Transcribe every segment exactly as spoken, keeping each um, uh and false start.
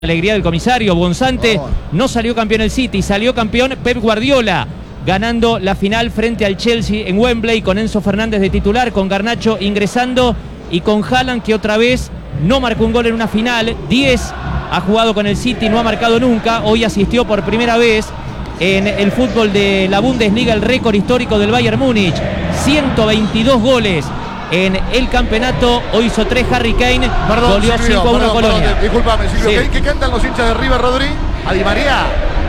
Alegría del comisario Bonzante. Oh. No salió campeón el City, salió campeón Pep Guardiola, ganando la final frente al Chelsea en Wembley, con Enzo Fernández de titular, con Garnacho ingresando y con Haaland, que otra vez no marcó un gol en una final. diez ha jugado con el City, no ha marcado nunca. Hoy asistió por primera vez en el fútbol de la Bundesliga el récord histórico del Bayern Múnich, ciento veintidós goles en el campeonato. Hoy hizo tres Harry Kane, perdón, goleó cinco a uno Colonia. Perdón, disculpame, Silvio, sí. ¿Qué, ¿qué cantan los hinchas de River, Rodri? ¿A Di María?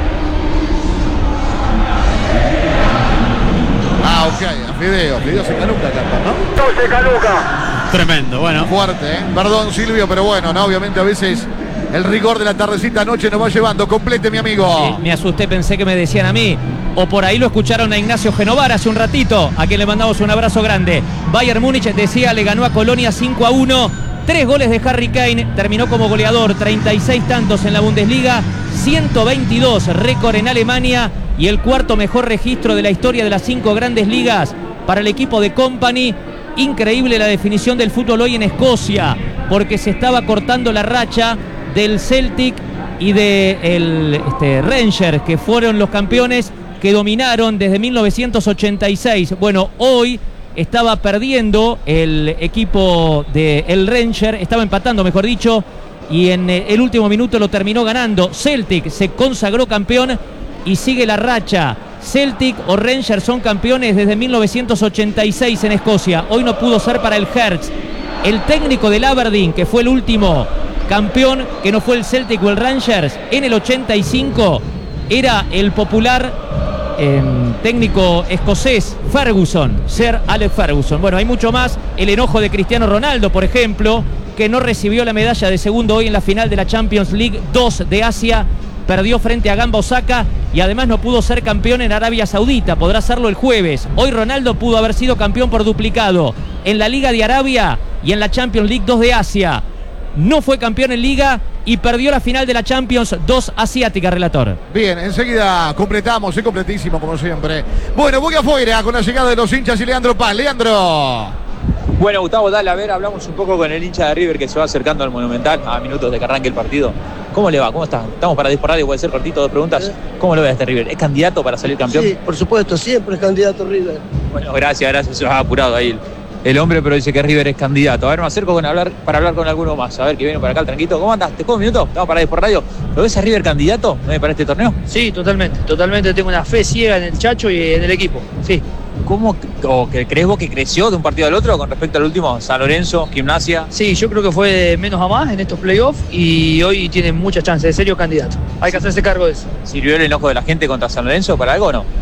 Ah, ok, a Fideo, Fideo se caluca canta, ¿no? No se caluca. Tremendo, bueno. Fuerte, ¿eh? Perdón, Silvio, pero bueno, ¿no? Obviamente a veces el rigor de la tardecita anoche nos va llevando. Complete, mi amigo. Sí, me asusté, pensé que me decían a mí. O por ahí lo escucharon a Ignacio Genovar hace un ratito, a quien le mandamos un abrazo grande. Bayern Múnich, decía, le ganó a Colonia cinco a uno. Tres goles de Harry Kane, terminó como goleador, treinta y seis tantos en la Bundesliga, ciento veintidós, récord en Alemania, y el cuarto mejor registro de la historia de las cinco grandes ligas para el equipo de Kompany. Increíble la definición del fútbol hoy en Escocia, porque se estaba cortando la racha del Celtic y del este, Rangers, que fueron los campeones que dominaron desde mil novecientos ochenta y seis. Bueno, hoy estaba perdiendo el equipo del Rangers, estaba empatando, mejor dicho, y en el último minuto lo terminó ganando. Celtic se consagró campeón y sigue la racha. Celtic o Rangers son campeones desde mil novecientos ochenta y seis en Escocia. Hoy no pudo ser para el Hearts. El técnico del Aberdeen, que fue el último campeón, que no fue el Celtic o el Rangers, en el ochenta y cinco, era el popular eh, técnico escocés Ferguson, Sir Alex Ferguson. Bueno, hay mucho más. El enojo de Cristiano Ronaldo, por ejemplo, que no recibió la medalla de segundo hoy en la final de la Champions League dos de Asia. Perdió frente a Gamba Osaka y además no pudo ser campeón en Arabia Saudita. Podrá serlo el jueves. Hoy Ronaldo pudo haber sido campeón por duplicado en la Liga de Arabia y en la Champions League dos de Asia. No fue campeón en Liga y perdió la final de la Champions dos asiática, relator. Bien, enseguida completamos, es completísimo como siempre. Bueno, voy afuera con la llegada de los hinchas y Leandro Paz. Leandro. Bueno, Gustavo, dale, a ver, hablamos un poco con el hincha de River que se va acercando al Monumental a minutos de que arranque el partido. ¿Cómo le va? ¿Cómo está? Estamos para Dispor Radio, puede ser cortito, dos preguntas. ¿Cómo lo ve a este River? ¿Es candidato para salir campeón? Sí, por supuesto, siempre es candidato River. Bueno, gracias, gracias, se nos ha apurado ahí el, el hombre, pero dice que River es candidato. A ver, me acerco con hablar, para hablar con alguno más, a ver, que viene por acá el tranquito. ¿Cómo andas? ¿Te cojo un minuto? Estamos para Dispor Radio. ¿Lo ves a River candidato para este torneo? Sí, totalmente, totalmente tengo una fe ciega en el Chacho y en el equipo, sí. ¿Cómo o que crees vos que creció de un partido al otro con respecto al último? San Lorenzo, Gimnasia. Sí, yo creo que fue de menos a más en estos playoffs y hoy tiene muchas chances, de serio candidato. Hay que hacerse cargo de eso. ¿Sirvió el enojo de la gente contra San Lorenzo para algo o no?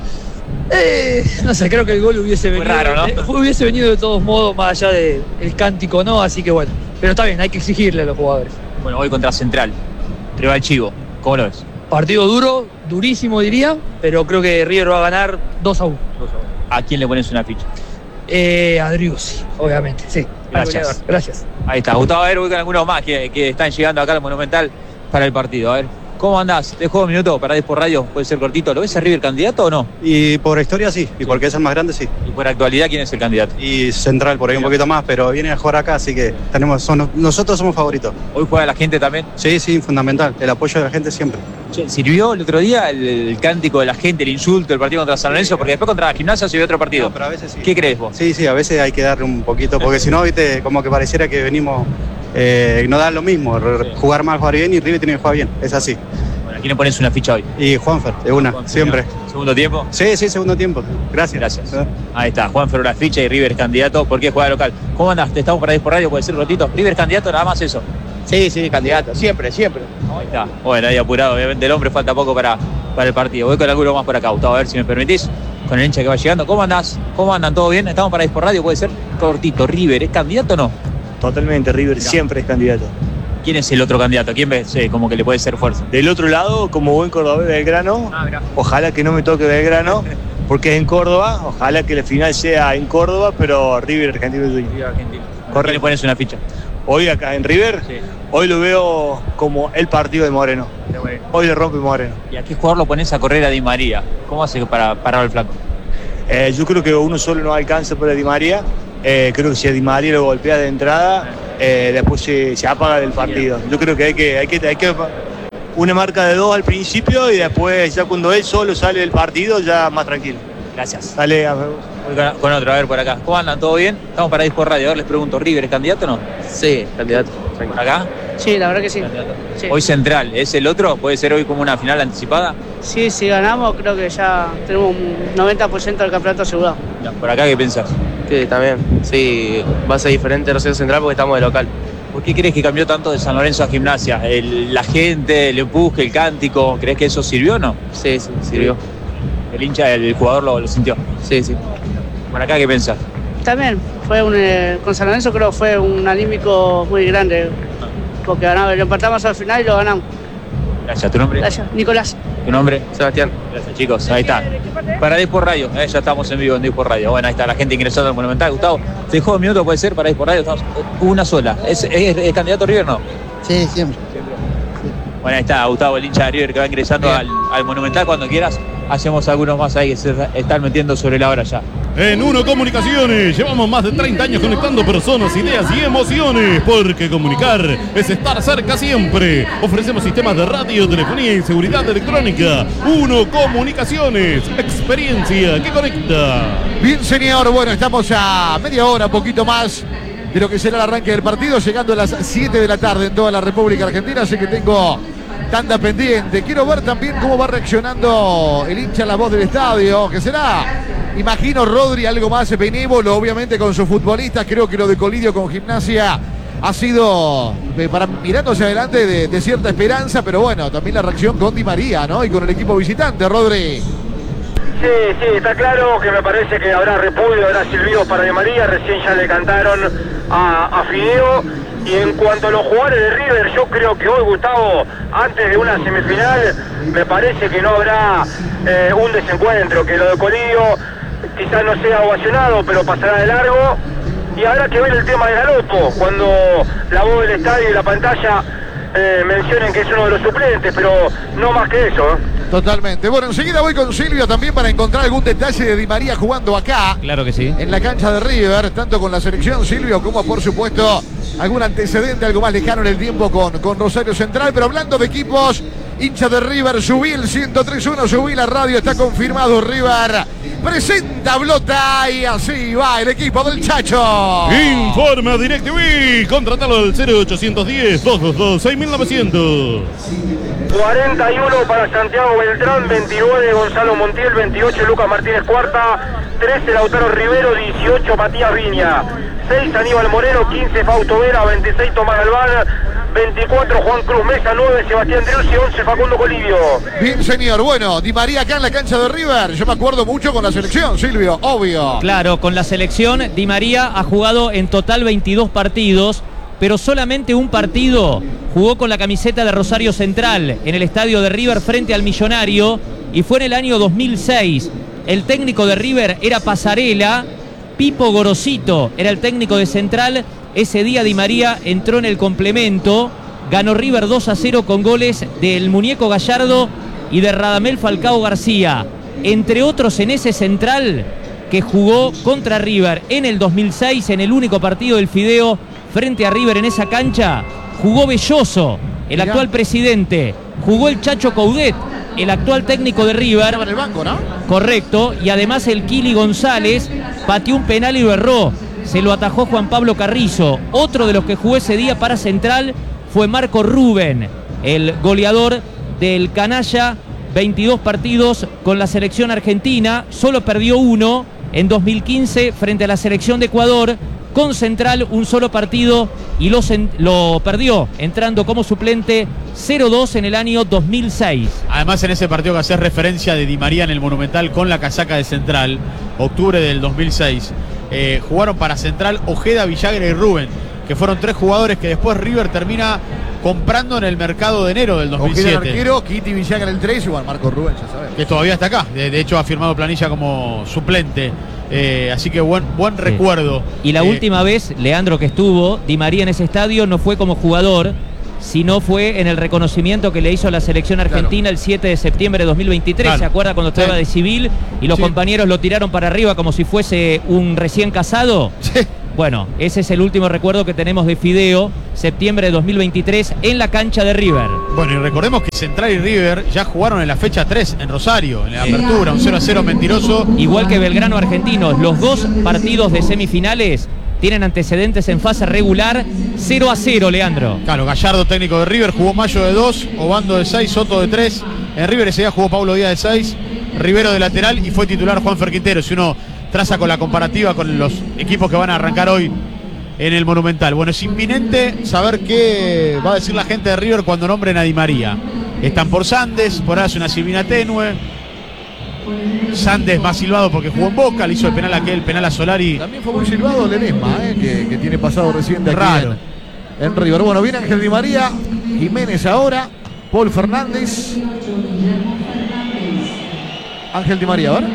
Eh, no sé, creo que el gol hubiese venido, raro, ¿no? eh, hubiese venido de todos modos, más allá del cántico, ¿no? Así que bueno, pero está bien, hay que exigirle a los jugadores. Bueno, hoy contra Central, rival chivo, ¿cómo lo ves? Partido duro, durísimo diría, pero creo que River va a ganar dos a uno. ¿A quién le pones una ficha? Eh, a Driussi, obviamente, sí. Gracias. Gracias. Ahí está. Gustavo, a ver, voy con algunos más que, que están llegando acá al Monumental para el partido. A ver, ¿cómo andás? Te juego un minuto para Dispor Radio, puede ser cortito. ¿Lo ves a River candidato o no? Y por historia sí, y sí. Porque es el más grande sí. ¿Y por actualidad quién es el candidato? Y Central por ahí un poquito más, pero viene a jugar acá, así que tenemos, son, nosotros somos favoritos. ¿Hoy juega la gente también? Sí, sí, fundamental, el apoyo de la gente siempre. Che, ¿sirvió el otro día el, el cántico de la gente, el insulto, el partido contra San Lorenzo? Porque después contra la Gimnasia se vio otro partido. No, pero a veces sí. ¿Qué crees vos? Sí, sí, a veces hay que darle un poquito, porque si no, viste, como que pareciera que venimos, eh, no da lo mismo, sí. Jugar mal, jugar bien, y River tiene que jugar bien, es así. Bueno, ¿a quién le pones una ficha hoy? Y Juanfer, de una, Juanfer, siempre. ¿Segundo tiempo? Sí, sí, segundo tiempo, gracias. Gracias. ¿Eh? Ahí está, Juanfer una ficha y River candidato, ¿por qué juega local? ¿Cómo andás? Te estamos para Dispor Radio, puede ser rotito. River candidato, nada más eso. Sí, sí, candidato, siempre, siempre. Ahí está. Bueno, ahí apurado, obviamente el hombre, falta poco para, para el partido. Voy con alguno más por acá, Gustavo, a ver si me permitís. Con el hincha que va llegando. ¿Cómo andás? ¿Cómo andan? ¿Todo bien? Estamos para Dispor Radio, puede ser cortito. ¿River es candidato o no? Totalmente, River Mirá. Siempre es candidato. ¿Quién es el otro candidato? ¿Quién ves eh, como que le puede ser fuerza? Del otro lado, como buen cordobés, Belgrano. Ah, mirá. Ojalá que no me toque Belgrano, porque es en Córdoba. Ojalá que la final sea en Córdoba, pero River Argentino es dueño. River Argentino. ¿Por qué le pones una ficha? Hoy acá en River, Sí. hoy lo veo como el partido de Moreno. Hoy le rompe Moreno. ¿Y a qué jugador lo pones a correr a Di María? ¿Cómo hace para parar el flaco? Eh, yo creo que uno solo no alcanza para Di María. Eh, creo que si a Di María lo golpea de entrada, eh, después se, se apaga del partido. Yo creo que hay que, hay que, hay que una marca de dos al principio y después ya cuando él solo sale del partido ya más tranquilo. Gracias. Dale, a... Voy con, con otro, a ver por acá. ¿Cómo andan? ¿Todo bien? Estamos para Disco Radio. A ver, les pregunto, ¿River es candidato o no? Sí, candidato. ¿Por acá? Sí, la verdad que sí. Sí. Hoy Central, ¿es el otro? ¿Puede ser hoy como una final anticipada? Sí, si ganamos, creo que ya tenemos un noventa por ciento del campeonato asegurado. Ya, ¿por acá qué pensás? Sí, también. Sí, va a ser diferente Rosario Central porque estamos de local. ¿Por qué crees que cambió tanto de San Lorenzo a Gimnasia? El, la gente, el empuje, el cántico, ¿crees que eso sirvió o no? Sí, sí, sirvió. El hincha, el jugador lo, lo sintió. Sí, sí. ¿Por acá qué pensás? También, fue un, eh, con San Lorenzo creo que fue un anímico muy grande, porque ganamos, lo empatamos al final y lo ganamos. Gracias, ¿tu nombre? Gracias, Nicolás. ¿Tu nombre? Sebastián. Gracias, chicos, ahí está. Para Dispo Radio, eh, ya estamos en vivo en Dispo Radio. Bueno, ahí está la gente ingresando al Monumental. Gustavo, ¿te dejó un minuto, puede ser, para Dispo Radio? Estamos una sola. ¿Es, es, es candidato River no? Sí, siempre. Bueno, ahí está Gustavo, el hincha de River que va ingresando al, al Monumental. Cuando quieras, hacemos algunos más ahí que se están metiendo sobre la hora ya. En Uno Comunicaciones llevamos más de treinta años conectando personas, ideas y emociones, porque comunicar es estar cerca siempre. Ofrecemos sistemas de radio, telefonía y seguridad electrónica. Uno Comunicaciones, experiencia que conecta. Bien, señor, bueno, estamos a media hora, un poquito más de lo que será el arranque del partido, llegando a las siete de la tarde en toda la República Argentina, así que tengo tanda pendiente. Quiero ver también cómo va reaccionando el hincha a la voz del estadio, que será, imagino, Rodri, algo más benévolo, obviamente con sus futbolistas. Creo que lo de Colidio con Gimnasia ha sido, eh, para mirándose adelante, de, de cierta esperanza, pero bueno, también la reacción con Di María, ¿no? Y con el equipo visitante, Rodri. Sí, sí, está claro que me parece que habrá repudio, habrá silbido para Di María, recién ya le cantaron a, a Fideo. Y en cuanto a los jugadores de River, yo creo que hoy, Gustavo, antes de una semifinal, me parece que no habrá eh, un desencuentro, que lo de Colidio quizás no sea ovacionado, pero pasará de largo. Y habrá que ver el tema de Galopo, cuando la voz del estadio y la pantalla eh, mencionen que es uno de los suplentes, pero no más que eso, ¿eh? Totalmente. Bueno, enseguida voy con Silvio también para encontrar algún detalle de Di María jugando acá. Claro que sí. En la cancha de River, tanto con la selección, Silvio, como por supuesto algún antecedente, algo más lejano en el tiempo con, con Rosario Central. Pero hablando de equipos, hincha de River, subí el ciento tres punto uno, subí la radio, está confirmado. River presenta Blota y así va el equipo del Chacho. Informa DirecTV, contratalo al cero ochocientos diez, doscientos veintidós, seis mil novecientos. cuarenta y uno para Santiago Beltrán, veintinueve Gonzalo Montiel, veintiocho Lucas Martínez Cuarta, trece Lautaro Rivero, dieciocho Matías Viña, seis Aníbal Moreno, quince Fausto Vera, veintiséis Tomás Galván, veinticuatro Juan Cruz Mesa, nueve Sebastián Driussi, once Facundo Colidio. Bien, señor. Bueno, Di María acá en la cancha de River. Yo me acuerdo mucho con la selección, Silvio, obvio. Claro, con la selección Di María ha jugado en total veintidós partidos, pero solamente un partido jugó con la camiseta de Rosario Central en el estadio de River frente al Millonario, y fue en el año dos mil seis. El técnico de River era Pasarela, Pipo Gorosito era el técnico de Central. Ese día Di María entró en el complemento, ganó River dos a cero con goles del Muñeco Gallardo y de Radamel Falcao García, entre otros en ese Central que jugó contra River en el dos mil seis, en el único partido del Fideo frente a River en esa cancha. Jugó Belloso, el Mirá. actual presidente, jugó el Chacho Coudet, el actual técnico de River. Estaba en el banco, ¿no? Correcto, y además el Kili González pateó un penal y lo erró. Se lo atajó Juan Pablo Carrizo. Otro de los que jugó ese día para Central fue Marco Rubén, el goleador del Canalla. veintidós partidos con la selección argentina, solo perdió uno en dos mil quince frente a la selección de Ecuador. Con Central un solo partido y lo, lo perdió entrando como suplente cero dos en el año dos mil seis. Además, en ese partido que hace referencia de Di María en el Monumental con la casaca de Central, octubre del dos mil seis, eh, jugaron para Central Ojeda, Villagra y Rubén, que fueron tres jugadores que después River termina comprando en el mercado de enero del dos mil siete. Ojeda el arquero, Kitty Villagra el tres, igual Marco Rubén, ya sabes. Que todavía está acá, de, de hecho ha firmado planilla como suplente. Eh, así que buen, buen sí. recuerdo. Y la eh, última vez, Leandro, que estuvo Di María en ese estadio no fue como jugador, sino fue en el reconocimiento que le hizo a la selección argentina, claro, el siete de septiembre de dos mil veintitrés. Claro. ¿Se acuerda cuando estaba sí. de civil y los sí. compañeros lo tiraron para arriba como si fuese un recién casado? Sí. Bueno, ese es el último recuerdo que tenemos de Fideo, septiembre de dos mil veintitrés, en la cancha de River. Bueno, y recordemos que Central y River ya jugaron en la fecha tres en Rosario, en la apertura, un cero a cero mentiroso. Igual que Belgrano Argentinos, los dos partidos de semifinales tienen antecedentes en fase regular, cero a cero, Leandro. Claro, Gallardo, técnico de River, jugó Mayo de dos, Obando de seis, Soto de tres. En River ese día jugó Pablo Díaz de seis, Rivero de lateral y fue titular Juanfer Quintero. Si uno traza con la comparativa con los equipos que van a arrancar hoy en el Monumental. Bueno, es inminente saber qué va a decir la gente de River cuando nombren a Di María. Están por Sandes, por ahora hace una silbina tenue. Sandes más silbado porque jugó en Boca, le hizo el penal a aquel, penal a Solari. También fue muy silbado Ledesma, eh, que, que tiene pasado reciente aquí raro en, en River. Bueno, viene Ángel Di María, Jiménez ahora, Paul Fernández. Ángel Di María, ¿verdad?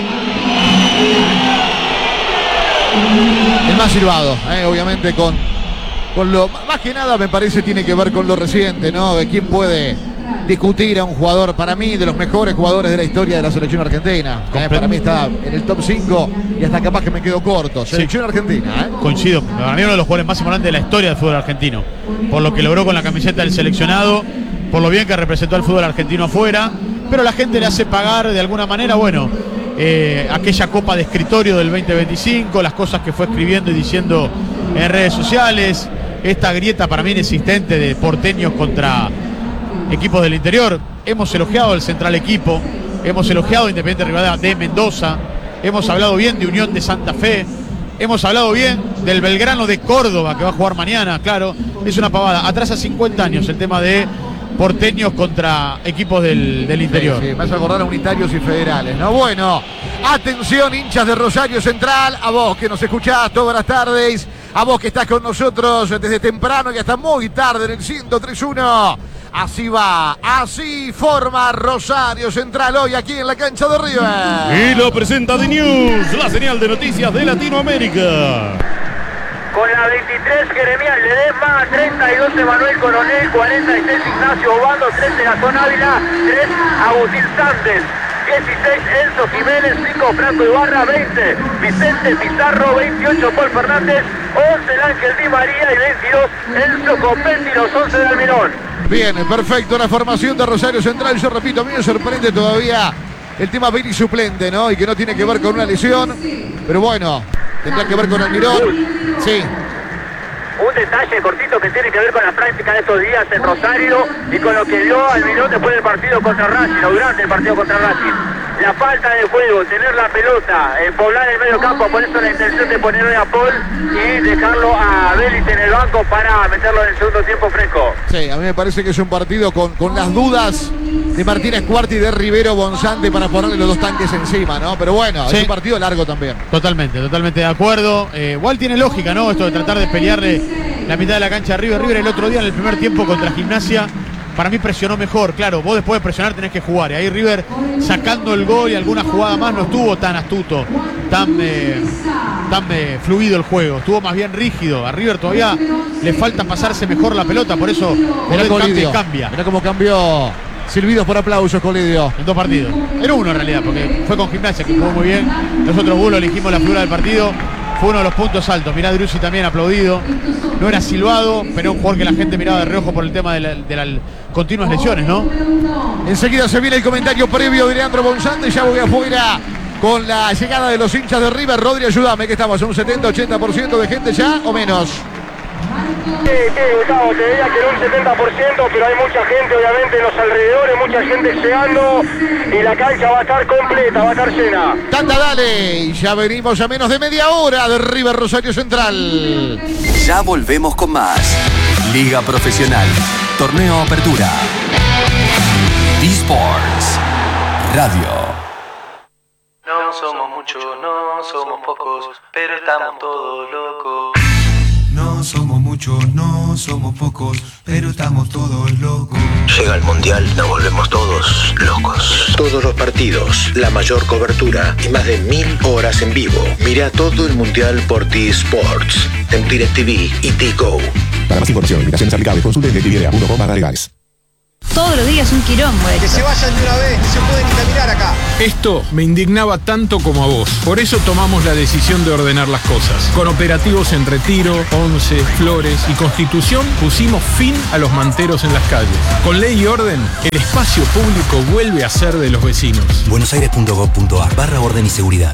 El más silbado, eh, obviamente con, con lo... Más que nada me parece tiene que ver con lo reciente, ¿no? De quién puede discutir a un jugador, para mí, de los mejores jugadores de la historia de la selección argentina. Eh, para mí está en el top cinco y hasta capaz que me quedo corto. Selección sí. argentina, ¿eh? Coincido, para mí uno de los jugadores más importantes de la historia del fútbol argentino. Por lo que logró con la camiseta del seleccionado, por lo bien que representó al fútbol argentino afuera. Pero la gente le hace pagar de alguna manera, bueno, eh, aquella copa de escritorio del veinte veinticinco, las cosas que fue escribiendo y diciendo en redes sociales, esta grieta para mí inexistente de porteños contra equipos del interior. Hemos elogiado al Central Equipo, hemos elogiado a Independiente Rivadavia de Mendoza, hemos hablado bien de Unión de Santa Fe, hemos hablado bien del Belgrano de Córdoba que va a jugar mañana. Claro, es una pavada, atrasa cincuenta años el tema de porteños contra equipos del, del interior. Sí, sí, me hace acordar a unitarios y federales, ¿no? Bueno, atención, hinchas de Rosario Central, a vos que nos escuchás todas las tardes, a vos que estás con nosotros desde temprano y hasta muy tarde en el ciento tres uno. Así va, así forma Rosario Central hoy aquí en la cancha de River. Y lo presenta The News, la señal de noticias de Latinoamérica. Con la veintitrés, Jeremías Ledesma, treinta y dos, Emanuel Coronel, cuarenta y seis, Ignacio Obando, trece, Gastón Ávila, tres, Agustín Santos, dieciséis, Enzo Jiménez, cinco, Franco Ibarra, veinte, Vicente Pizarro, veintiocho, Paul Fernández, once, el Ángel Di María y veintidós, Enzo Copetti, los once de Almirón. Bien, perfecto, la formación de Rosario Central. Yo repito, a mí me sorprende todavía el tema Billy suplente, ¿no? Y que no tiene que ver con una lesión, pero bueno, tendrá que ver con Almirón. Sí. Un detalle cortito que tiene que ver con la práctica de estos días en Rosario y con lo que vio Almirón después del partido contra Racing, o durante el partido contra Racing. La falta de juego, tener la pelota, eh, poblar el medio campo, por eso la intención de ponerle a Paul y dejarlo a Vélez en el banco para meterlo en el segundo tiempo fresco. Sí, a mí me parece que es un partido con, con las dudas de Martínez Cuarta y de Rivero Bonzante para ponerle los dos tanques encima, ¿no? Pero bueno, sí, es un partido largo también. Totalmente, totalmente de acuerdo. Eh, igual tiene lógica, ¿no? Esto de tratar de pelearle la mitad de la cancha a River. River el otro día en el primer tiempo contra Gimnasia, para mí presionó mejor. Claro, vos después de presionar tenés que jugar. Y ahí River, sacando el gol y alguna jugada más, no estuvo tan astuto, tan, eh, tan eh, fluido el juego. Estuvo más bien rígido. A River todavía le falta pasarse mejor la pelota. Por eso Mirá cambia, cambia. Mirá cómo cambió. Silbidos por aplausos, Colidio. En dos partidos. En uno en realidad, porque fue con Gimnasia que jugó muy bien. Nosotros, Bulo, elegimos la figura del partido. Fue uno de los puntos altos. Mirá, Drussi también aplaudido. No era silbado, pero un jugador que la gente miraba de reojo por el tema de, la, de las continuas lesiones, ¿no? Enseguida se viene el comentario previo de Leandro Bonzante. Ya voy afuera con la llegada de los hinchas de River. Rodri, ayúdame, que estamos en un setenta ochenta por ciento de gente ya o menos. Sí, sí, Gustavo, te diría que era un setenta por ciento, pero hay mucha gente obviamente en los alrededores, mucha gente llegando y la cancha va a estar completa, va a estar llena. Tanta, dale, y ya venimos a menos de media hora de River Rosario Central. Ya volvemos con más. Liga Profesional, Torneo Apertura, eSports Radio. No somos muchos, no somos pocos, pero estamos todos locos. No somos muchos, no somos pocos, pero estamos todos locos. Llega el Mundial, nos volvemos todos locos. Todos los partidos, la mayor cobertura y más de mil horas en vivo. Mira todo el Mundial por T-Sports, en DirecTV y T-Go. Para más información, invitaciones aplicables, consulte en d t v punto com barra legales. Todos los días un quilombo esto. Que se vayan de una vez, no se pueden ni caminar acá. Esto me indignaba tanto como a vos. Por eso tomamos la decisión de ordenar las cosas. Con operativos en Retiro, Once, Flores y Constitución pusimos fin a los manteros en las calles. Con ley y orden, el espacio público vuelve a ser de los vecinos. buenosaires.gov.ar barra orden y seguridad.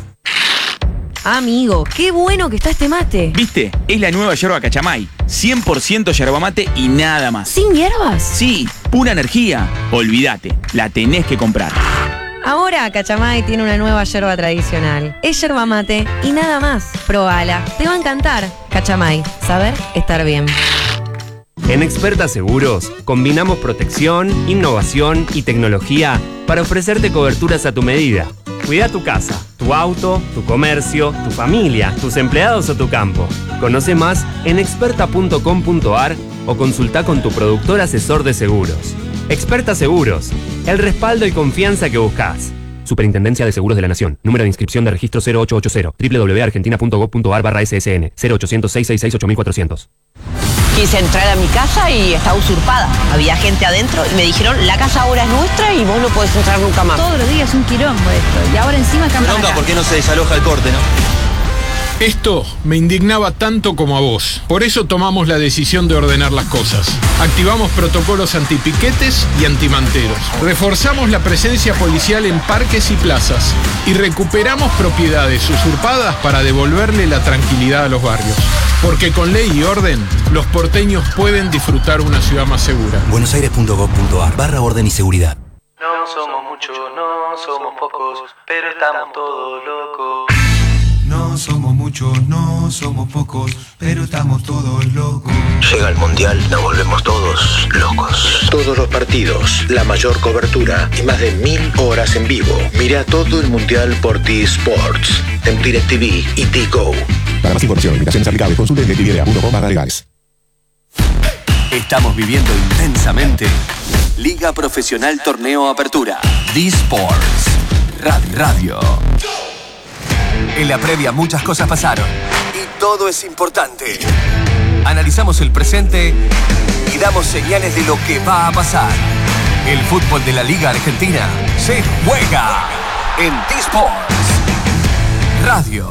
Amigo, qué bueno que está este mate. ¿Viste? Es la nueva yerba Cachamay. cien por ciento yerba mate y nada más. ¿Sin hierbas? Sí, pura energía. Olvídate, la tenés que comprar. Ahora Cachamay tiene una nueva yerba tradicional. Es yerba mate y nada más. Probala, te va a encantar. Cachamay, saber estar bien. En Experta Seguros, combinamos protección, innovación y tecnología para ofrecerte coberturas a tu medida. Cuida tu casa, tu auto, tu comercio, tu familia, tus empleados o tu campo. Conoce más en experta punto com punto ar o consulta con tu productor asesor de seguros. Experta Seguros, el respaldo y confianza que buscas. Superintendencia de Seguros de la Nación. Número de inscripción de registro cero ocho ocho cero. doble u doble u doble u punto argentina punto gov punto ar barra ese ese ene. cero ochocientos, seiscientos sesenta y seis, ocho mil cuatrocientos. Quise entrar a mi casa y estaba usurpada. Había gente adentro y me dijeron, la casa ahora es nuestra y vos no podés entrar nunca más. Todos los días un quilombo esto. Y ahora encima campan acá. ¿Por qué no se desaloja el corte, no? Esto me indignaba tanto como a vos. Por eso tomamos la decisión de ordenar las cosas. Activamos protocolos antipiquetes y antimanteros. Reforzamos la presencia policial en parques y plazas. Y recuperamos propiedades usurpadas para devolverle la tranquilidad a los barrios. Porque con ley y orden, los porteños pueden disfrutar una ciudad más segura. buenosaires.gov.ar barra orden y seguridad. No somos muchos, no somos pocos, pero estamos todos locos. No somos muchos, no somos pocos, pero estamos todos locos. Llega el Mundial, nos volvemos todos locos. Todos los partidos, la mayor cobertura y más de mil horas en vivo. Mira todo el Mundial por T-Sports, en DirecTV y T-Go. Para más información, invitaciones aplicables, consulte en directv punto com barra legales. Estamos viviendo intensamente Liga Profesional Torneo Apertura. D-Sports. Radio. Radio. En la previa muchas cosas pasaron y todo es importante. Analizamos el presente y damos señales de lo que va a pasar. El fútbol de la Liga Argentina se juega en T-Sports. Radio.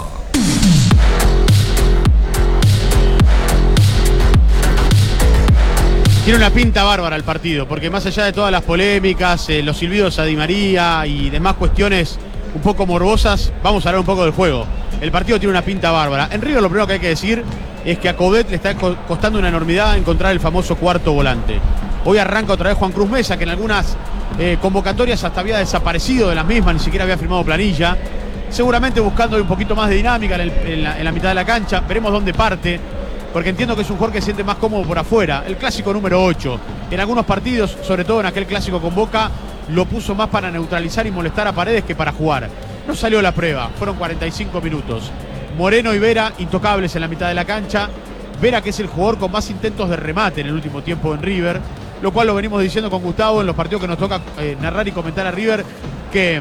Tiene una pinta bárbara el partido, porque más allá de todas las polémicas, eh, los silbidos a Di María y demás cuestiones un poco morbosas, vamos a hablar un poco del juego. El partido tiene una pinta bárbara. En River lo primero que hay que decir es que a Coudet le está costando una enormidad encontrar el famoso cuarto volante. Hoy arranca otra vez Juan Cruz Mesa, que en algunas eh, convocatorias hasta había desaparecido de las mismas, ni siquiera había firmado planilla. Seguramente buscando un poquito más de dinámica en, el, en, la, en la mitad de la cancha. Veremos dónde parte, porque entiendo que es un jugador que se siente más cómodo por afuera. El clásico número ocho. En algunos partidos, sobre todo en aquel clásico con Boca, lo puso más para neutralizar y molestar a Paredes que para jugar. No salió la prueba, fueron cuarenta y cinco minutos. Moreno y Vera intocables en la mitad de la cancha. Vera, que es el jugador con más intentos de remate en el último tiempo en River, lo cual lo venimos diciendo con Gustavo en los partidos que nos toca eh, narrar y comentar a River, que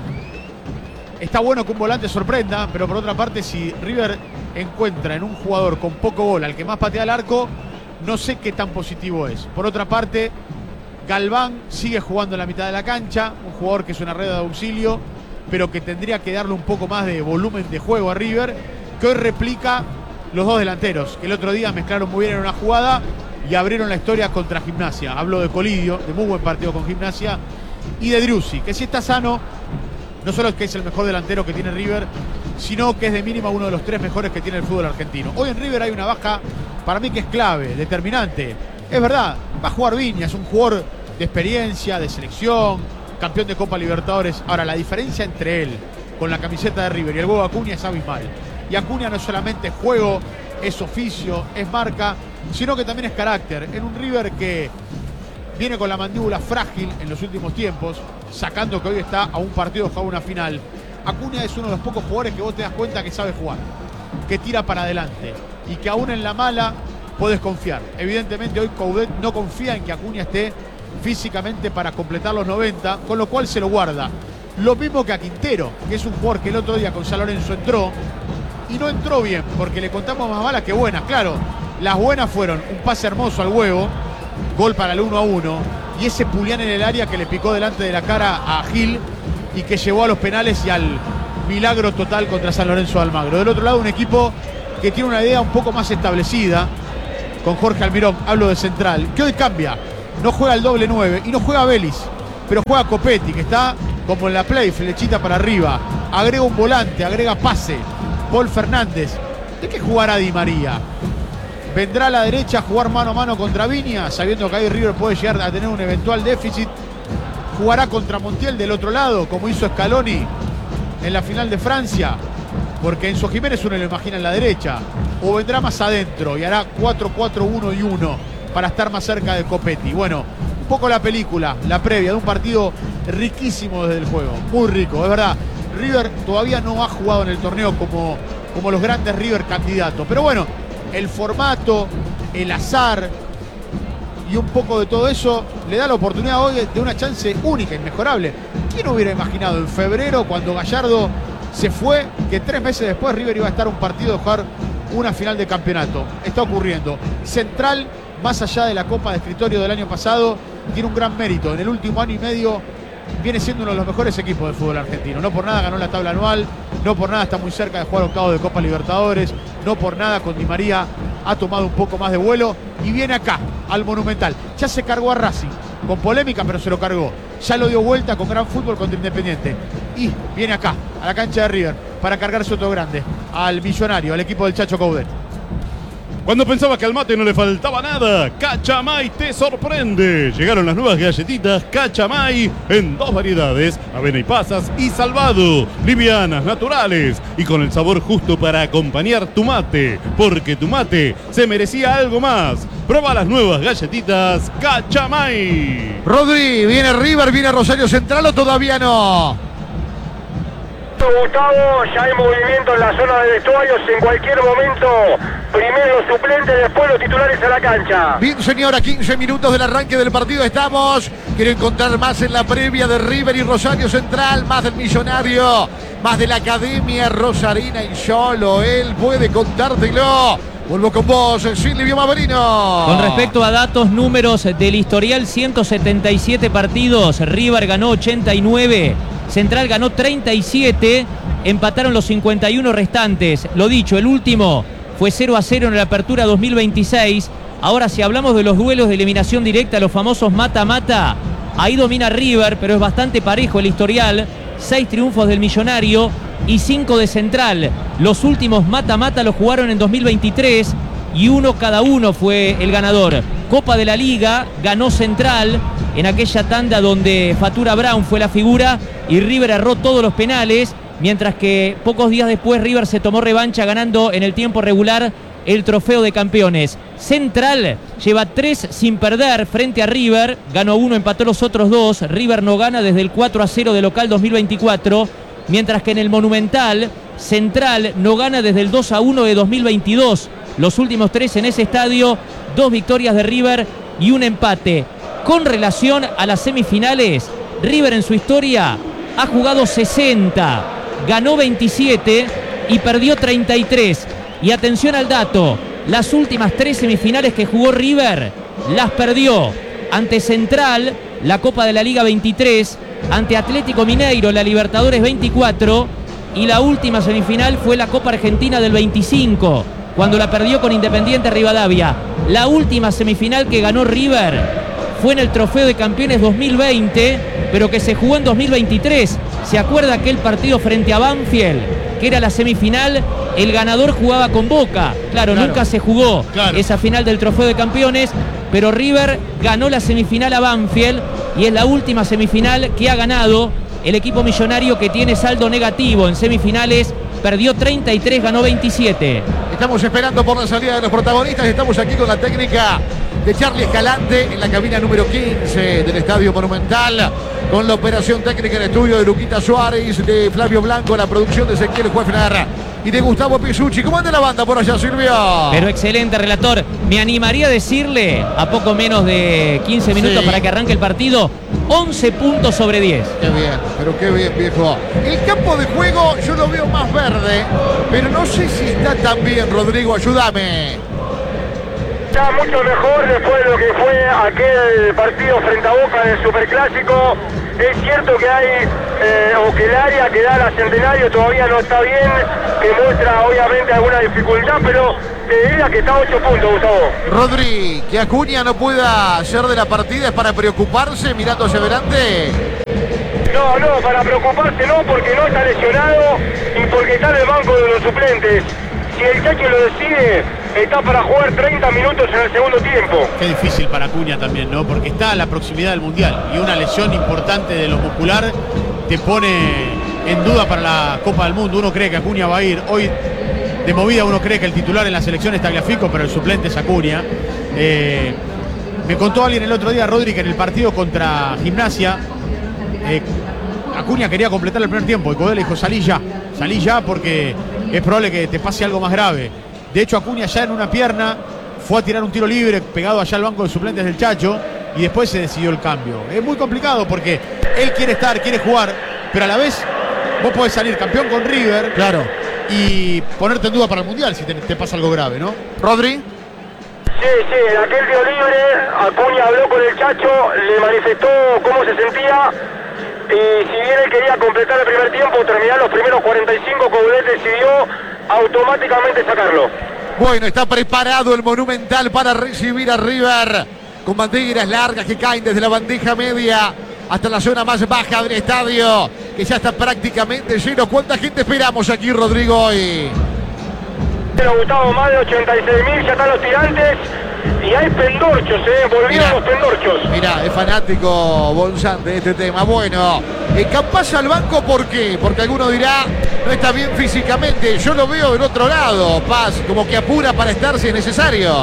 está bueno que un volante sorprenda, pero por otra parte, si River encuentra en un jugador con poco gol al que más patea el arco, no sé qué tan positivo es. Por otra parte, Galván sigue jugando en la mitad de la cancha, un jugador que es una red de auxilio, pero que tendría que darle un poco más de volumen de juego a River, que hoy replica los dos delanteros, que el otro día mezclaron muy bien en una jugada y abrieron la historia contra Gimnasia. Hablo de Colidio, de muy buen partido con Gimnasia, y de Driussi, que si está sano, no solo es que es el mejor delantero que tiene River, sino que es de mínima uno de los tres mejores que tiene el fútbol argentino. Hoy en River hay una baja, para mí que es clave, determinante. Es verdad, va a jugar Viña, es un jugador de experiencia, de selección, campeón de Copa Libertadores. Ahora, la diferencia entre él con la camiseta de River y el huevo Acuña es abismal. Y Acuña no es solamente juego, es oficio, es marca, sino que también es carácter. En un River que viene con la mandíbula frágil en los últimos tiempos, sacando que hoy está a un partido de jugar una final, Acuña es uno de los pocos jugadores que vos te das cuenta que sabe jugar, que tira para adelante y que aún en la mala podés confiar. Evidentemente hoy Coudet no confía en que Acuña esté físicamente para completar los noventa, con lo cual se lo guarda. Lo mismo que a Quintero, que es un jugador que el otro día con San Lorenzo entró y no entró bien, porque le contamos más malas que buenas. Claro, las buenas fueron un pase hermoso al huevo, gol para el uno a uno, y ese Pulián en el área que le picó delante de la cara a Gil y que llevó a los penales y al milagro total contra San Lorenzo de Almagro. Del otro lado, un equipo que tiene una idea un poco más establecida con Jorge Almirón, hablo de central, que hoy cambia. No juega el doble nueve y no juega Vélez, pero juega Copetti, que está como en la play, flechita para arriba. Agrega un volante, agrega pase. Paul Fernández. ¿De qué jugará Di María? ¿Vendrá a la derecha a jugar mano a mano contra Viña, sabiendo que ahí River puede llegar a tener un eventual déficit? ¿Jugará contra Montiel del otro lado, como hizo Scaloni en la final de Francia? Porque Enzo Jiménez uno lo imagina en la derecha. ¿O vendrá más adentro y hará cuatro cuatro uno y uno para estar más cerca de Copetti? Bueno, un poco la película, la previa de un partido riquísimo desde el juego. Muy rico, es verdad. River todavía no ha jugado en el torneo como, como los grandes River candidatos. Pero bueno, el formato, el azar y un poco de todo eso le da la oportunidad hoy de una chance única, inmejorable. ¿Quién hubiera imaginado en febrero, cuando Gallardo se fue, que tres meses después River iba a estar un partido de jugar una final de campeonato? Está ocurriendo. Central, más allá de la Copa de Escritorio del año pasado, tiene un gran mérito. En el último año y medio viene siendo uno de los mejores equipos del fútbol argentino. No por nada ganó la tabla anual, no por nada está muy cerca de jugar octavos de Copa Libertadores, no por nada con Di María ha tomado un poco más de vuelo y viene acá, al Monumental. Ya se cargó a Racing, con polémica, pero se lo cargó. Ya lo dio vuelta con gran fútbol contra Independiente. Y viene acá, a la cancha de River, para cargarse otro grande, al Millonario, al equipo del Chacho Coudet. Cuando pensaba que al mate no le faltaba nada, Cachamay te sorprende. Llegaron las nuevas galletitas Cachamay en dos variedades, avena y pasas y salvado. Livianas, naturales y con el sabor justo para acompañar tu mate. Porque tu mate se merecía algo más. Proba las nuevas galletitas Cachamay. Rodri, ¿viene River, viene Rosario Central o todavía no? Gustavo, ya hay movimiento en la zona de vestuarios. En cualquier momento, primero los suplentes, después los titulares a la cancha. Bien, señora, quince minutos del arranque del partido estamos. Quiero encontrar más en la previa de River y Rosario Central, más del Millonario, más de la Academia Rosarina y solo él puede contártelo. Vuelvo con vos, Silvio Maverino. Con respecto a datos, números del historial, ciento setenta y siete partidos, River ganó ochenta y nueve, Central ganó treinta y siete, empataron los cincuenta y uno restantes. Lo dicho, el último fue cero a cero en la apertura dos mil veintiséis. Ahora, si hablamos de los duelos de eliminación directa, los famosos mata-mata, ahí domina River, pero es bastante parejo el historial. Seis triunfos del Millonario y cinco de Central. Los últimos mata-mata los jugaron en dos mil veintitrés y uno cada uno fue el ganador. Copa de la Liga ganó Central en aquella tanda donde Fatura Brown fue la figura y River erró todos los penales, mientras que pocos días después River se tomó revancha ganando en el tiempo regular el trofeo de campeones. Central lleva tres sin perder frente a River, ganó uno, empató los otros dos. River no gana desde el cuatro a cero de local dos mil veinticuatro, mientras que en el Monumental Central no gana desde el dos a uno de dos mil veintidós. Los últimos tres en ese estadio, dos victorias de River y un empate. Con relación a las semifinales, River en su historia ha jugado sesenta, ganó veintisiete y perdió treinta y tres. Y atención al dato, las últimas tres semifinales que jugó River las perdió ante Central, la Copa de la Liga veintitrés, ante Atlético Mineiro, la Libertadores veinticuatro, y la última semifinal fue la Copa Argentina del veinticinco, cuando la perdió con Independiente Rivadavia. La última semifinal que ganó River fue en el Trofeo de Campeones dos mil veinte, pero que se jugó en dos mil veintitrés. ¿Se acuerda aquel partido frente a Banfield, que era la semifinal? El ganador jugaba con Boca. Claro, claro. Nunca se jugó claro. esa final del Trofeo de Campeones, pero River ganó la semifinal a Banfield y es la última semifinal que ha ganado el equipo millonario, que tiene saldo negativo en semifinales. Perdió treinta y tres, ganó veintisiete. Estamos esperando por la salida de los protagonistas. Estamos aquí con la técnica de Charlie Escalante en la cabina número quince del Estadio Monumental, con la operación técnica en estudio de Luquita Suárez, de Flavio Blanco, la producción de Ezequiel Huefner y de Gustavo Pisucci. ¿Cómo anda la banda por allá, Silvio? Pero excelente, relator. Me animaría a decirle, a poco menos de quince minutos sí. para que arranque el partido, once puntos sobre diez. Qué bien, pero qué bien, viejo. El campo de juego yo lo veo más verde, pero no sé si está tan bien, Rodrigo, ayúdame. Está mucho mejor después de lo que fue aquel partido frente a Boca del Superclásico. Es cierto que hay, eh, o que el área que da la Centenario todavía no está bien, que muestra obviamente alguna dificultad, pero te diría que está a ocho puntos, Gustavo. Rodri, que Acuña no pueda ser de la partida, ¿es para preocuparse mirando hacia adelante? No, no, para preocuparse no, porque no está lesionado y porque está en el banco de los suplentes. Si el Chacho lo decide, está para jugar treinta minutos en el segundo tiempo. Qué difícil para Acuña también, ¿no? Porque está a la proximidad del Mundial y una lesión importante de lo muscular te pone en duda para la Copa del Mundo. Uno cree que Acuña va a ir. Hoy, de movida, uno cree que el titular en la selección es Tagliafico, pero el suplente es Acuña. Eh, me contó alguien el otro día, Rodri, que en el partido contra Gimnasia, eh, Acuña quería completar el primer tiempo y Codé le dijo, salí ya, salí ya porque es probable que te pase algo más grave. De hecho, Acuña ya en una pierna fue a tirar un tiro libre pegado allá al banco de suplentes del Chacho y después se decidió el cambio. Es muy complicado porque él quiere estar, quiere jugar, pero a la vez vos podés salir campeón con River, claro, y ponerte en duda para el Mundial si te, te pasa algo grave, ¿no? Rodri. Sí, sí, en aquel tiro libre Acuña habló con el Chacho, le manifestó cómo se sentía y si bien él quería completar el primer tiempo, terminar los primeros cuarenta y cinco, Coudet decidió automáticamente sacarlo. Bueno, está preparado el Monumental para recibir a River con banderas largas que caen desde la bandeja media hasta la zona más baja del estadio, que ya está prácticamente lleno. ¿Cuánta gente esperamos aquí, Rodrigo, hoy? Pero Gustavo, más de ochenta y seis mil, ya están los tirantes y hay pendorchos, eh, volvieron Mirá, los pendorchos. Mirá, es fanático Bolzán de este tema. Bueno, eh, Campazzo al banco, ¿por qué? Porque alguno dirá, no está bien físicamente. Yo lo veo del otro lado, Paz, como que apura para estar si es necesario.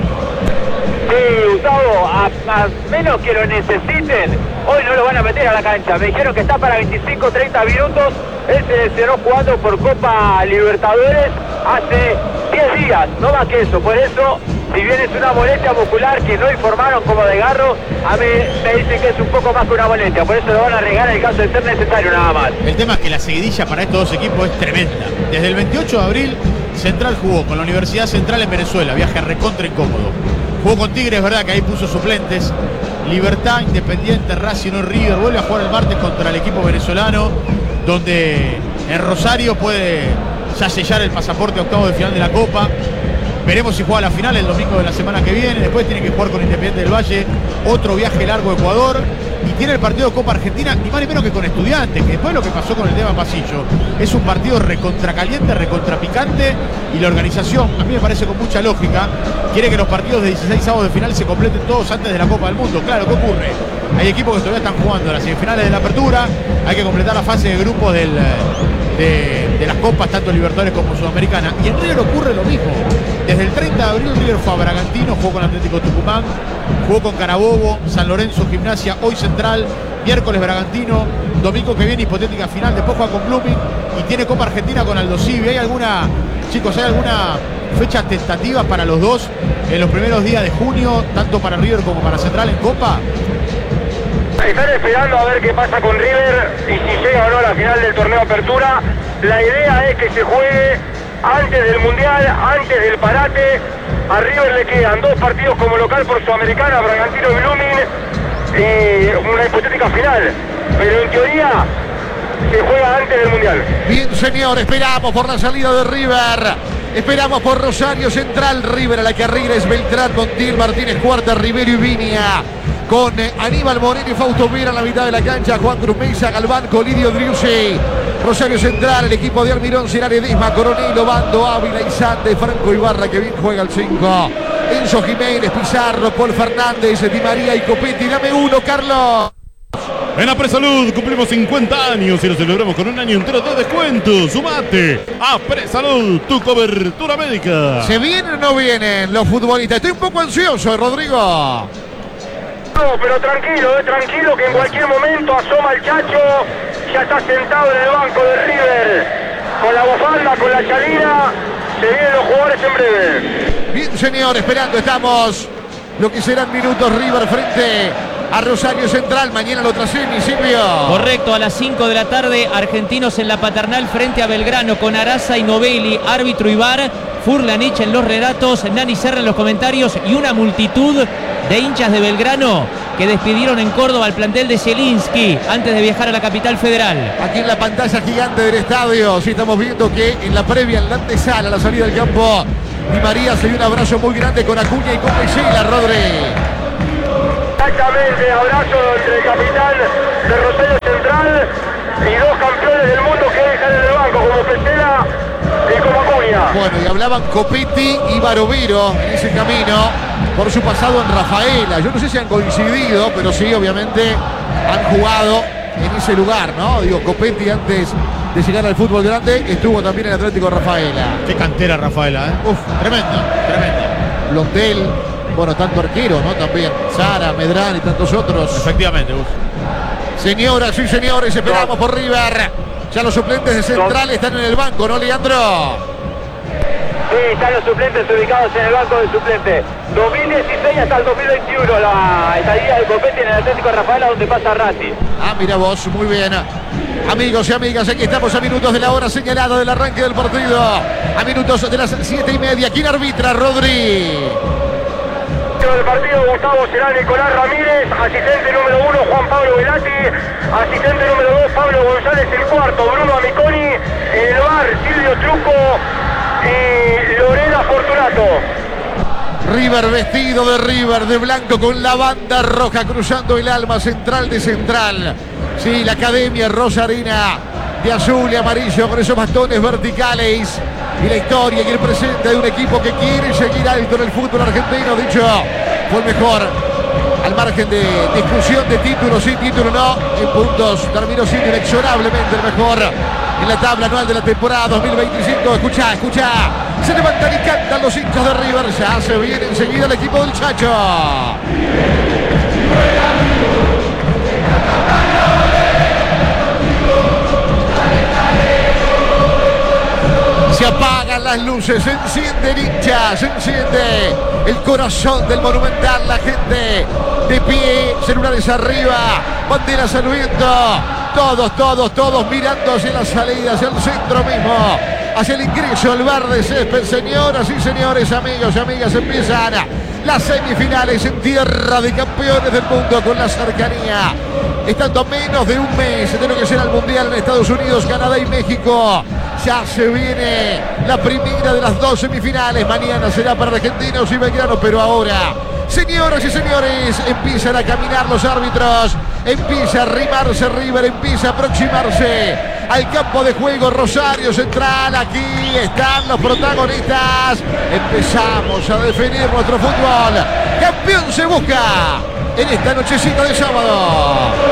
Sí, Gustavo, a, a menos que lo necesiten, hoy no lo van a meter a la cancha. Me dijeron que está para veinticinco treinta minutos. Él se lesionó jugando por Copa Libertadores hace diez días, no más que eso. Por eso, si bien es una molestia muscular que no informaron como de Garro, a mí me dicen que es un poco más que una molestia. Por eso lo van a arriesgar en el caso de ser necesario nada más. El tema es que la seguidilla para estos dos equipos es tremenda. Desde el veintiocho de abril, Central jugó con la Universidad Central en Venezuela, viaje recontra incómodo. Jugó con Tigres, verdad que ahí puso suplentes. Libertad, Independiente, Racing y River. Vuelve a jugar el martes contra el equipo venezolano, donde en Rosario puede ya sellar el pasaporte a octavos de final de la Copa. Veremos si juega la final el domingo de la semana que viene. Después tiene que jugar con Independiente del Valle, otro viaje largo a Ecuador. Y tiene el partido de Copa Argentina, ni más ni menos que con Estudiantes, que después lo que pasó con el tema Pasillo, es un partido recontracaliente, recontrapicante, y la organización, a mí me parece con mucha lógica, quiere que los partidos de dieciséis avos de final se completen todos antes de la Copa del Mundo. Claro, ¿qué ocurre? Hay equipos que todavía están jugando las semifinales de la Apertura, hay que completar la fase de grupos del, de, de las Copas, tanto Libertadores como Sudamericana, y en River ocurre lo mismo. Desde el treinta de abril River fue a Bragantino, jugó con Atlético Tucumán, jugó con Carabobo, San Lorenzo, Gimnasia, hoy Central, miércoles Bragantino, domingo que viene hipotética final, después juega con Blooming y tiene Copa Argentina con Aldo Civi. ¿Hay alguna, chicos, hay alguna fecha tentativa para los dos en los primeros días de junio, tanto para River como para Central en Copa? Están esperando a ver qué pasa con River y si llega o no a la final del torneo Apertura. La idea es que se juegue antes del Mundial, antes del parate. A River le quedan dos partidos como local por Sudamericana, Bragantino y Blooming, y una hipotética final. Pero en teoría se juega antes del Mundial. Bien, señor, esperamos por la salida de River. Esperamos por Rosario Central. River a la carrera es Beltrán, Montiel, Martínez Cuarta, Rivero y Viña. Con Aníbal Moreno y Fausto Vera en la mitad de la cancha. Juan Cruz Mesa, Galván, Colidio Driussi. Rosario Central, el equipo de Almirón será Ledesma, Coronel, Obando, Ávila y Sande, Franco Ibarra, que bien juega el cinco. Enzo Jiménez, Pizarro, Paul Fernández, Di María y Copetti. Dame uno, Carlos. En la Presalud cumplimos cincuenta años y lo celebramos con un año entero de descuento. Sumate a Presalud, tu cobertura médica. ¿Se vienen o no vienen los futbolistas? Estoy un poco ansioso, Rodrigo. No, pero tranquilo, eh, tranquilo que en cualquier momento asoma el Chacho. Ya está sentado en el banco de River. Con la bufanda, con la chalina. Se vienen los jugadores en breve. Bien, señor, esperando estamos lo que serán minutos River frente a Rosario Central. Mañana lo trasemi, Silvio. Correcto, a las cinco de la tarde, Argentinos en la Paternal frente a Belgrano con Araza y Novelli, árbitro Ibar. Furlanich en los relatos, Nani Serra en los comentarios y una multitud de hinchas de Belgrano que despidieron en Córdoba al plantel de Zielinski antes de viajar a la capital federal. Aquí en la pantalla gigante del estadio, sí estamos viendo que en la previa, en la antesala, a la salida del campo, Di María se dio un abrazo muy grande con Acuña y con Pesela, Rodri. Exactamente, abrazo entre el capitán de Rosario Central y dos campeones del mundo que dejan en el banco, como Pesela y como Acuña. Bueno, y hablaban Copetti y Barovero en ese camino por su pasado en Rafaela. Yo no sé si han coincidido, pero sí, obviamente han jugado en ese lugar, ¿no? Digo, Copetti antes de llegar al fútbol grande estuvo también en Atlético Rafaela. Qué cantera Rafaela, ¿eh? Uf, tremenda, tremenda. Blondel, bueno, tanto arquero, ¿no? También Sara, Medrán y tantos otros. Efectivamente, uf. Señoras y señores, esperamos por River. Ya los suplentes de Central están en el banco, ¿no, Leandro? Sí, están los suplentes ubicados en el banco de suplentes. dos mil dieciséis hasta el dos mil veintiuno, la estadía de Copetti en el Atlético Rafaela, donde pasa Ratti. Ah, mira vos, muy bien. Amigos y amigas, aquí estamos a minutos de la hora señalada del arranque del partido. A minutos de las siete y media. ¿Quién arbitra, Rodri? Del partido, Gustavo, será Nicolás Ramírez, asistente número uno Juan Pablo Velati, asistente número dos Pablo González, el cuarto Bruno Amiconi, en el bar Silvio Truco y Lorena Fortunato. River vestido de River, de blanco con la banda roja cruzando el alma, Central de Central. Sí, la academia rosarina de azul y amarillo con esos bastones verticales. Y la historia y el presente de un equipo que quiere seguir alto en el fútbol argentino. Dicho, fue el mejor al margen de discusión de título, sí, título no. En puntos terminó siendo inexorablemente el mejor en la tabla anual de la temporada dos mil veinticinco. Escucha, escucha. Se levantan y cantan los hinchas de River. Ya se viene enseguida el equipo del Chacho. Se apagan las luces, se enciende el hincha, se enciende el corazón del Monumental, la gente de pie, celulares arriba, banderas al viento, todos, todos, todos mirando hacia la salida, hacia el centro mismo, hacia el ingreso al bar de césped. Señoras y señores, amigos y amigas, empiezan las semifinales en tierra de campeones del mundo con la cercanía. Estando a menos de un mes de lo que será el Mundial en Estados Unidos, Canadá y México. Ya se viene la primera de las dos semifinales. Mañana será para Argentinos y Belgrano, pero ahora, señoras y señores, empiezan a caminar los árbitros. Empieza a arrimarse River, empieza a aproximarse al campo de juego Rosario Central. Aquí están los protagonistas. Empezamos a definir nuestro fútbol. Campeón se busca en esta nochecita de sábado.